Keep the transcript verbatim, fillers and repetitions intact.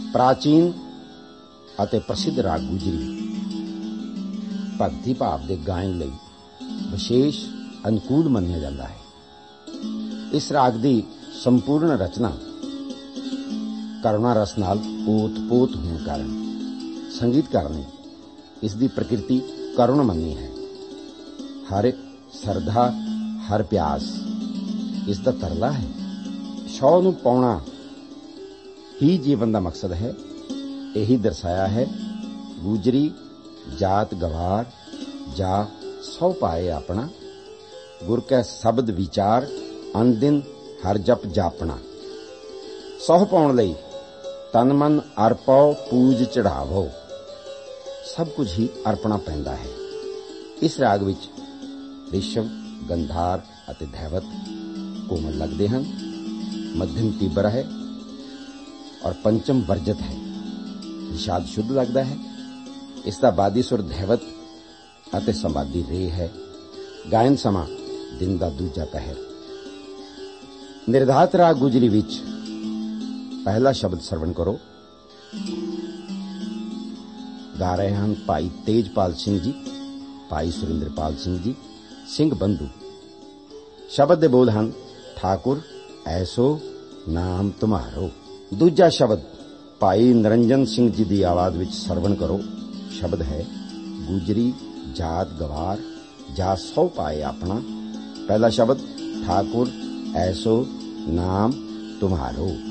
ਪ੍ਰਾਚੀਨ ਅਤੇ ਪ੍ਰਸਿੱਧ ਰਾਗ ਗੁਜਰੀ ਭਗਤੀ ਭਾਵ ਦੇ ਗਾਇਨ ਲਈ ਵਿਸ਼ੇਸ਼ ਅਨੁਕੂਲ ਮੰਨਿਆ ਜਾਂਦਾ ਹੈ। ਇਸ ਰਾਗ ਦੀ ਸੰਪੂਰਨ ਰਚਨਾ ਕਰੁਣਾ ਰਸ ਨਾਲ ਓਤ-ਪੋਤ ਹੋਣ ਕਾਰਨ ਸੰਗੀਤਕਾਰ ਨੇ ਇਸ ਦੀ ਪ੍ਰਕਿਰਤੀ ਕਰੁਣ ਮੰਨੀ ਹੈ। ਹਰ ਸਰਦਾ ਹਰ ਪਿਆਸ ਇਸ ਦਾ ਤਰਲਾ ਹੈ। ਸ਼ੌਹ ਨੂੰ ਪਾਉਣਾ ਹੀ ਜੀਵਨ ਦਾ ਮਕਸਦ ਹੈ। ਇਹੀ ਦਰਸਾਇਆ ਹੈ ਗੁਜਰੀ ਜਾਤ ਗਵਾਰ ਜਾ ਸੌ ਪਾਏ ਆਪਣਾ, ਗੁਰ ਕੈ ਸ਼ਬਦ ਵਿਚਾਰ ਅਨਦਿਨ ਹਰ ਜਪ ਜਾਪਣਾ। ਸਹੁ ਪਾਉਣ ਲਈ ਤਨ ਮਨ ਅਰਪੋ ਪੂਜ ਚੜਾਵੋ, ਸਭ ਕੁਝ ਹੀ ਅਰਪਣਾ ਪੈਂਦਾ ਹੈ। ਇਸ ਰਾਗ ਵਿੱਚ ਰਿਸ਼ਵ, ਗੰਧਾਰ ਅਤੇ ਧੈਵਤ ਕੋਮਲ ਲੱਗਦੇ ਹਨ। ਮੱਧਮ ਤੀਬਰ ਹੈ ਔਰ ਪੰਚਮ ਵਰਜਤ ਹੈ। ਨਿਸ਼ਾਦ ਸ਼ੁੱਧ ਲੱਗਦਾ ਹੈ। ਇਸ ਦਾ ਬਾਦੀ ਸੁਰ ਧੈਵਤ ਅਤੇ ਸੰਵਾਦੀ ਰੇ ਹੈ। ਗਾਇਨ ਸਮਾਂ ਦਿਨ ਦਾ ਦੂਜਾ ਪਹਿਰ। ਨਿਰਧਾਤ ਰਾਗ ਗੁਜਰੀ ਵਿੱਚ ਪਹਿਲਾ ਸ਼ਬਦ ਸਰਵਣ ਕਰੋ। ਗਾ ਰਹੇ ਹਨ ਭਾਈ ਤੇਜਪਾਲ ਸਿੰਘ ਜੀ, ਭਾਈ ਸੁਰਿੰਦਰਪਾਲ ਸਿੰਘ ਜੀ, ਸਿੰਘ ਬੰਧੂ। ਸ਼ਬਦ ਦੇ ਬੋਲ ਹਨ ਠਾਕੁਰ ਐਸੋ ਨਾਮ ਤੁਮਾਰੋ। ਦੂਜਾ ਸ਼ਬਦ ਭਾਈ ਨਰਿੰਜਨ ਸਿੰਘ ਜੀ ਦੀ ਆਵਾਜ਼ ਵਿੱਚ ਸਰਵਣ ਕਰੋ। ਸ਼ਬਦ ਹੈ ਗੁਜਰੀ ਜਾਤ ਗਵਾਰ ਜਾ ਸੌ ਪਾਏ ਆਪਣਾ। ਪਹਿਲਾ ਸ਼ਬਦ ਠਾਕੁਰ ਐਸੋ ਨਾਮ ਤੁਮਾਰੋ।